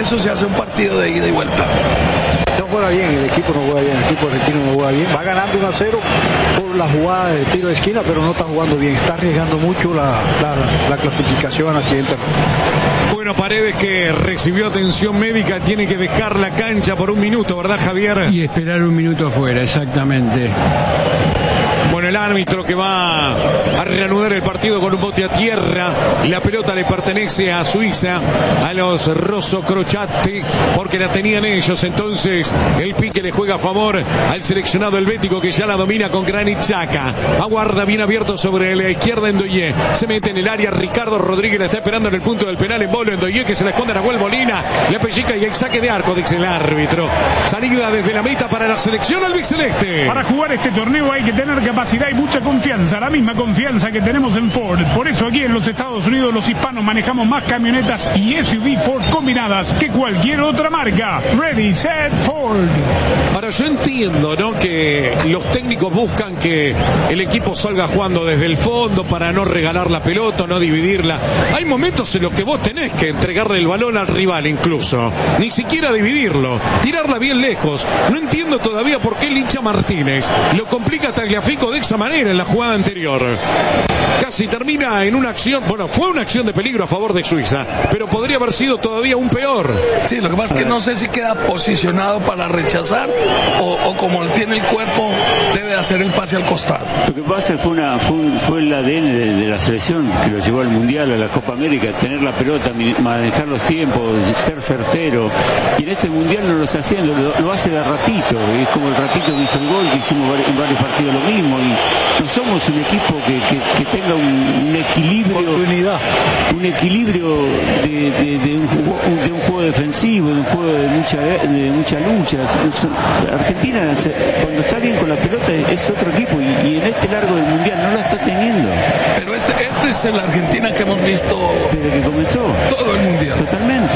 eso se hace un partido de ida y vuelta. No juega bien, el equipo no juega bien, el equipo argentino no juega bien. Va ganando 1-0 por la jugada de tiro de esquina, pero no está jugando bien. Está arriesgando mucho la clasificación a la siguiente ronda. Bueno, Paredes, que recibió atención médica, tiene que dejar la cancha por 1 minuto, ¿verdad, Javier? Y esperar 1 minuto afuera, exactamente. Bueno, el árbitro que va a reanudar el partido con un bote a tierra. La pelota le pertenece a Suiza, a los Rosso Crociati, porque la tenían ellos. Entonces el pique le juega a favor al seleccionado helvético, que ya la domina con Granit Xhaka. Aguarda bien abierto sobre la izquierda Ndoye. Se mete en el área Ricardo Rodríguez, la está esperando en el punto del penal en Bolo. Ndoye, que se la esconde a Nahuel Molina. Le pellica y hay saque de arco, dice el árbitro. Salida desde la meta para la selección albiceleste. Para jugar este torneo hay que tener capacidad y mucha confianza, la misma confianza que tenemos en Ford. Por eso aquí en los Estados Unidos los hispanos manejamos más camionetas y SUV Ford combinadas que cualquier otra marca. Ready, set, Ford. Ahora yo entiendo, ¿no?, que los técnicos buscan que el equipo salga jugando desde el fondo para no regalar la pelota, no dividirla. Hay momentos en los que vos tenés que entregarle el balón al rival incluso, ni siquiera dividirlo, tirarla bien lejos. No entiendo todavía por qué el hincha Martínez lo complica Tagliafico de esa manera en la jugada anterior. Casi termina en una acción, bueno, fue una acción de peligro a favor de Suiza, pero podría haber sido todavía un peor. Sí, lo que pasa es que no sé si queda posicionado para rechazar o como tiene el cuerpo, debe hacer el pase al costado. Lo que pasa fue el ADN de la selección que lo llevó al Mundial, a la Copa América, tener la pelota, manejar los tiempos, ser certero. Y en este Mundial no lo está haciendo, lo hace de ratito. Es como el ratito que hizo el gol, que hicimos en varios partidos lo mismo. Y no somos un equipo que tenga un equilibrio, un equilibrio de un juego defensivo, de un juego de mucha lucha. Argentina, cuando está bien con la pelota, es otro equipo, y en este largo del Mundial no la está teniendo. Pero este es la Argentina que hemos visto desde que comenzó todo el Mundial. Totalmente.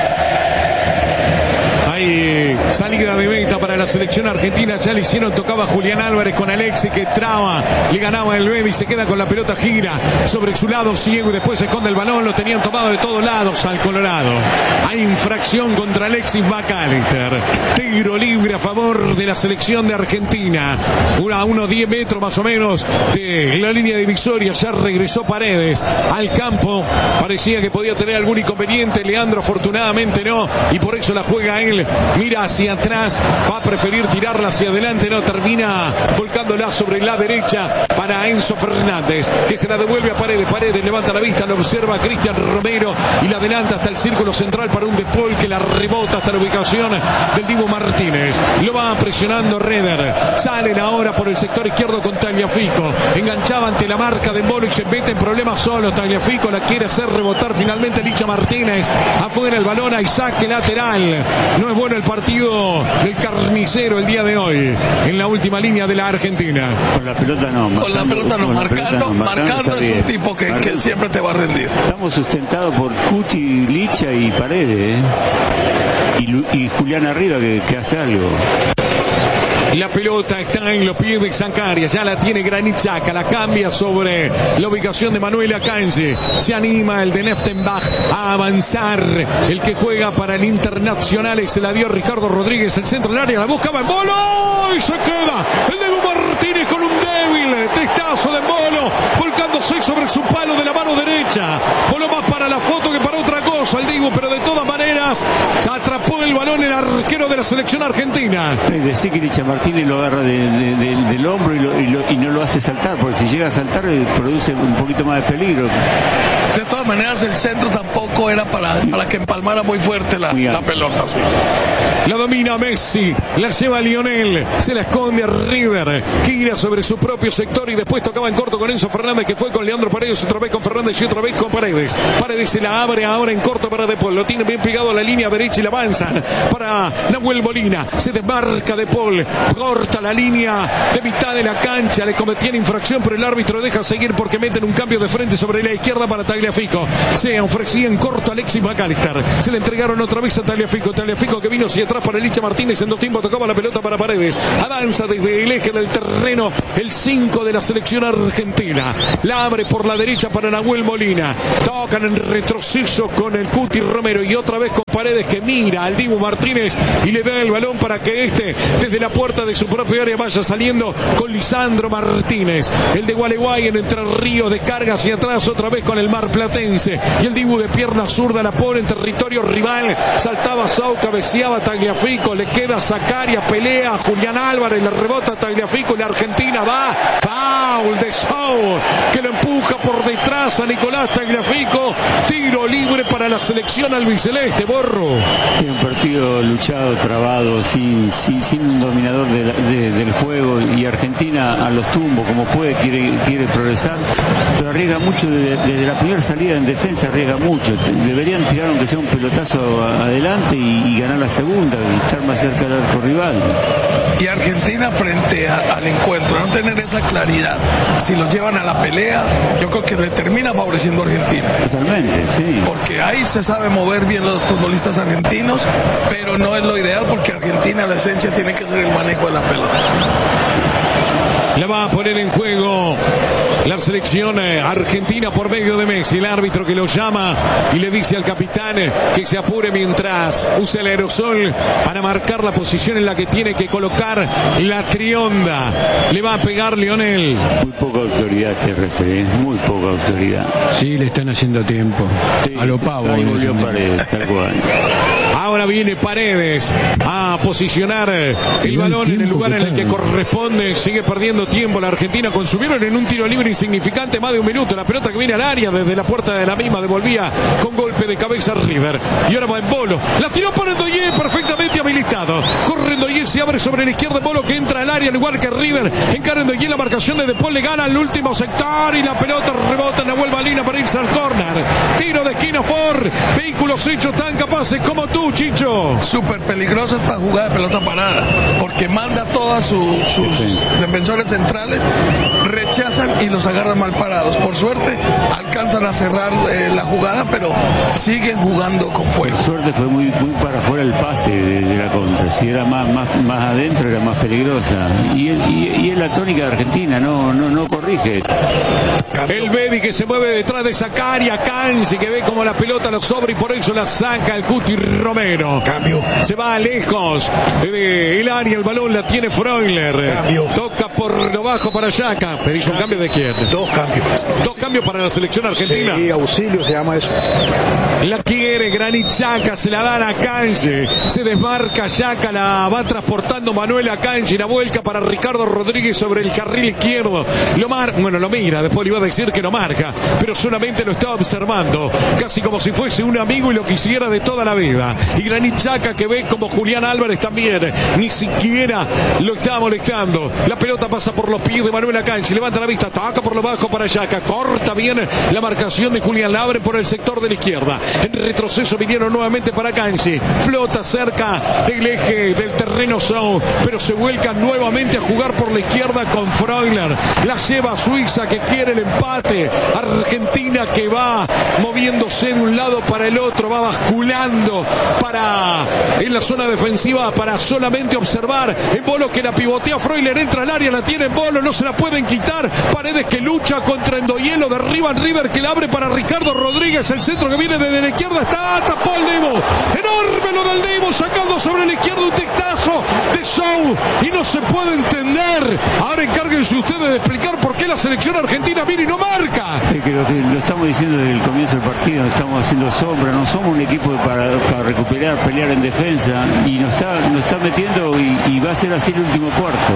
Hay salida de meta para la selección argentina. Ya le hicieron, tocaba Julián Álvarez con Alexis, que traba, le ganaba el Bedi, se queda con la pelota, gira sobre su lado ciego y después se esconde el balón. Lo tenían tomado de todos lados al Colorado. Hay infracción contra Alexis McAllister. Tiro libre a favor de la selección de Argentina. A unos 10 metros más o menos de la línea divisoria. Ya regresó Paredes al campo. Parecía que podía tener algún inconveniente Leandro, afortunadamente no, y por eso la juega él. Mira hacia atrás, va a preferir tirarla hacia adelante, no, termina volcándola sobre la derecha para Enzo Fernández, que se la devuelve a Paredes. Paredes levanta la vista, lo observa Cristian Romero y la adelanta hasta el círculo central para un De Paul, que la rebota hasta la ubicación del Dibu Martínez. Lo va presionando Reder. Salen ahora por el sector izquierdo con Tagliafico. Enganchaba ante la marca de Mbolo y se mete en problemas solo. Tagliafico la quiere hacer rebotar finalmente Licha Martínez. Afuera el balón, hay saque lateral. No es bueno el partido del carnicero el día de hoy en la última línea de la Argentina. Con la pelota no. Con la pelota no. Marcando es un tipo que siempre te va a rendir. Estamos sustentados por Cuti, Licha y Paredes, y Julián arriba que hace algo. La pelota está en los pies de Zancaria, ya la tiene Granit Xhaka, la cambia sobre la ubicación de Manuel Akanji. Se anima el de Neftenbach a avanzar, el que juega para el Internacional, y se la dio Ricardo Rodríguez, el centro del área, la buscaba en Bolo y se queda el de Martínez con un débil testazo de Bolo, volcándose sobre su palo de la mano derecha. Bolo más para la foto que para otra cosa, el Dibu, pero de todas maneras se atrapó el balón el arquero de la selección argentina. Decir que Licha Martínez lo agarra del hombro y no lo hace saltar, porque si llega a saltar produce un poquito más de peligro. De todas maneras, el centro tampoco era para que empalmara muy fuerte la pelota. Sí. La domina Messi, la lleva Lionel, se la esconde a River, gira sobre su propio sector y después tocaba en corto con Enzo Fernández, que fue con Leandro Paredes, otra vez con Fernández y otra vez con Paredes. Paredes se la abre ahora en corto para De Paul, lo tiene bien pegado a la línea derecha y la avanzan para Nahuel Molina. Se desmarca De Paul, corta la línea de mitad de la cancha, le cometían infracción, pero el árbitro deja seguir porque meten un cambio de frente sobre la izquierda para Tagliafico. Tagliafico. Se ofrecía en corto Alexis McAllister. Se le entregaron otra vez a Tagliafico. Tagliafico que vino hacia atrás para Licha Martínez. En dos tiempos tocaba la pelota para Paredes. Avanza desde el eje del terreno el 5 de la selección argentina. La abre por la derecha para Nahuel Molina. Tocan en retroceso con el Cuti Romero. Y otra vez con Paredes que mira al Dibu Martínez y le da el balón para que desde la puerta de su propia área vaya saliendo con Lisandro Martínez. El de Gualeguay en Entre Ríos descarga hacia atrás otra vez con el marplatense. Y el Dibu de pierna zurda la pone en territorio rival. Saltaba Sau, cabeceaba Tagliafico. Le queda Zacaria, pelea Julián Álvarez, le rebota Tagliafico y la Argentina va. Foul de Sau que lo empuja por detrás a Nicolás Tagliafico. Tiro libre para la selección albiceleste. Borro. Es un partido luchado, trabado, sin un dominador del juego, y Argentina a los tumbos como puede quiere progresar, pero arriesga mucho desde la primera salida en defensa, arriesga mucho. Deberían tirar aunque sea un pelotazo adelante y ganar la segunda y estar más cerca del arco rival. Y Argentina frente al encuentro, no tener esa claridad, si los llevan a la pelea, yo creo que le termina favoreciendo a Argentina. Totalmente, sí. Porque ahí se sabe mover bien los futbolistas argentinos, pero no es lo ideal porque Argentina, la esencia tiene que ser el manejo de la pelota. La va a poner en juego la selección argentina por medio de Messi. El árbitro que lo llama y le dice al capitán que se apure mientras usa el aerosol para marcar la posición en la que tiene que colocar la trionda. Le va a pegar Lionel. Muy poca autoridad este referee, muy poca autoridad. Sí, le están haciendo tiempo. Sí, a lo pavo. Ahí volvió Paredes, tal cual. Ahora viene Paredes a posicionar el balón en el lugar en el que corresponde. Sigue perdiendo tiempo la Argentina. Consumieron en un tiro libre insignificante más de un minuto. La pelota que viene al área desde la puerta de la misma devolvía con golpe de cabeza River. Y ahora va en Bolo. La tiró para Ndoye, perfectamente habilitado. Corre Ndoye, se abre sobre la izquierda. Bolo que entra al área al igual que River. Encara Ndoye, la marcación de Depol, le gana al último sector y la pelota rebota en Nahuel Molina para irse al córner. Tiro de esquina Ford. Vehículos hechos tan capaces como tú, Chicho. Súper peligrosa esta jugada de pelota parada, porque manda a todas sus defensores centrales, rechazan y los agarran mal parados. Por suerte alcanzan a cerrar la jugada, pero siguen jugando con fuego. Por suerte fue muy para afuera el pase de la contra. Si era más adentro era más peligrosa. Y es la tónica de Argentina, no corrige. El Bedi que se mueve detrás de Zacaria, Canzi que ve como la pelota lo sobra y por eso la saca el Cuti Romero. Cambio. Se va lejos del área, el balón la tiene Freuler. Cambio. Toca por lo bajo para Yaka. Pedís un cambio de quién. Dos cambios para la selección argentina. Sí, auxilio se llama eso. La quiere Granit Xhaka, se la dan a Kanji. Se desmarca Xhaka, la va transportando Manuel a Kanji. La vuelca para Ricardo Rodríguez sobre el carril izquierdo. Lo mira, después le iba a decir que no marca, pero solamente lo estaba observando, casi como si fuese un amigo y lo quisiera de toda la vida. Y Granit Xhaka que ve como Julián Álvarez también, ni siquiera lo estaba molestando. La pelota pasa por los pies de Manuel Akanji, levanta la vista, toca por lo bajo para Xhaka, corta bien la marcación de Julián Labre por el sector de la izquierda. En retroceso vinieron nuevamente para Akanji, flota cerca del eje del terreno Zou, pero se vuelca nuevamente a jugar por la izquierda con Freuler. La lleva a Suiza que quiere el empate. Argentina que va moviéndose de un lado para el otro, va basculando en la zona defensiva para solamente observar. En Bolo que la pivotea Freuler, entra al área, la tiene en Bolo, no se la pueden quitar. Paredes que lucha contra Ndoye, lo derriba en River que la abre para Ricardo Rodríguez. El centro que viene desde la izquierda está, tapó el Dibu. Enorme lo del Dibu, sacando sobre la izquierda un tectazo de Zou y no se puede entender. Ahora encárguense ustedes de explicar por qué la selección argentina viene y no marca. Es que lo estamos diciendo desde el comienzo del partido, estamos haciendo sombra, no somos un equipo para recuperar, pelear en defensa y nos está metiendo y va a ser así el último cuarto.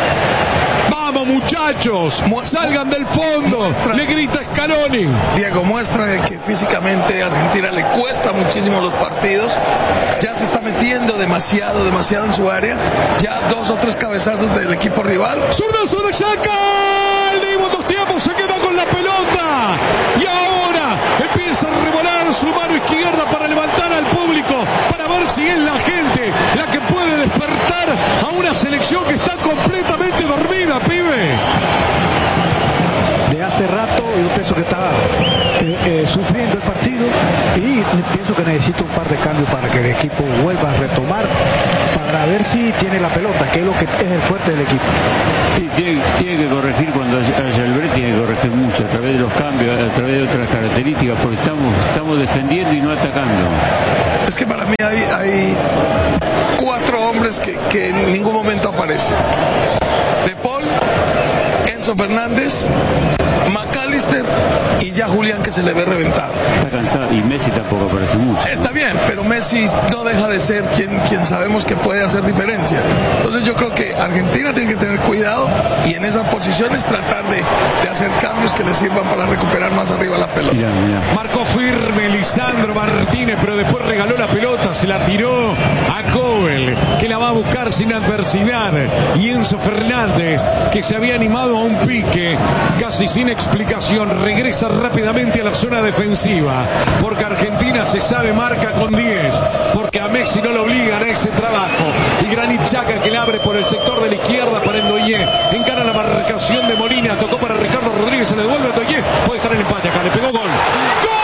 Vamos muchachos, salgan del fondo, le grita Scaloni. Diego, muestra de que físicamente a Argentina le cuesta muchísimo los partidos, ya se está metiendo demasiado en su área, ya 2 o 3 cabezazos del equipo rival. Zurdazo de Xhaka, el Dibu en 2 tiempos se queda con la pelota y ahora empieza a revolar su mano izquierda para levantar al público, para ver si es la gente la que puede despertar a una selección que está completamente dormida, pibe. De hace hace rato yo pienso que está sufriendo el partido y pienso que necesita un par de cambios para que el equipo vuelva a retomar, para ver si tiene la pelota, que es lo que es el fuerte del equipo. Sí, tiene que corregir cuando haya el break, tiene que corregir mucho a través de los cambios, a través de otras características, porque estamos defendiendo y no atacando. Es que para mí hay 4 hombres que en ningún momento aparecen. De Paul, Enzo Fernández, McAllister y ya Julián, que se le ve reventado. Está cansado y Messi tampoco aparece mucho. Está bien, pero Messi no deja de ser quien sabemos que puede hacer diferencia. Entonces yo creo que Argentina tiene que tener cuidado y en esas posiciones tratar de hacer cambios que le sirvan para recuperar más arriba la pelota. Mirá. Marcó firme Lisandro Martínez, pero después regaló la pelota, se la tiró a Kobel, que la va a buscar sin adversidad. Y Enzo Fernández, que se había animado a un pique casi sin explicación, regresa rápidamente a la zona defensiva, porque Argentina se sabe marca con 10, porque a Messi no lo obligan a ese trabajo. Y Granit Xhaka, que le abre por el sector de la izquierda para Ndoye, encara la marcación de Molina, tocó para Ricardo Rodríguez, se le devuelve a Ndoye, puede estar en el empate acá, le pegó gol. ¡Gol!